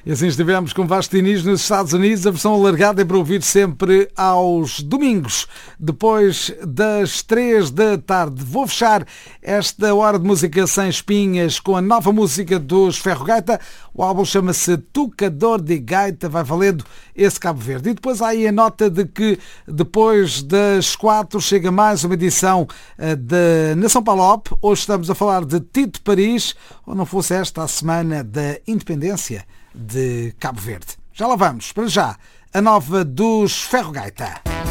E assim estivemos com Vasco Diniz nos Estados Unidos. A versão alargada é para ouvir sempre aos domingos, depois das 3 da tarde. Vou fechar esta hora de música sem espinhas com a nova música dos Ferro Gaita. O álbum chama-se Tocador de Gaita, vai valendo esse Cabo Verde. E depois há aí a nota de que depois das 4 chega mais uma edição da Nação Palop. Hoje estamos a falar de Tito Paris, ou não fosse esta a semana da independência de Cabo Verde. Já lá vamos, para já, a nova dos Ferro Gaita.